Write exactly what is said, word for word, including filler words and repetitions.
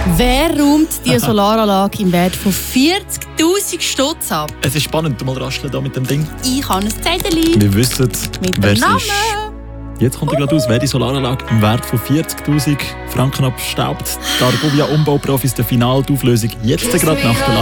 Wer räumt die Solaranlage im Wert von vierzigtausend Stutz ab? Es ist spannend, mal rascheln da mit dem Ding. Ich habe ein Zettel. Wir wissen, Mit wer dem es Namen. ist. Jetzt kommt er gerade aus, wer die Solaranlage im Wert von vierzigtausend Franken abstaubt. Die Argovia Umbauprofis, der Finalauflösung, jetzt gerade nach der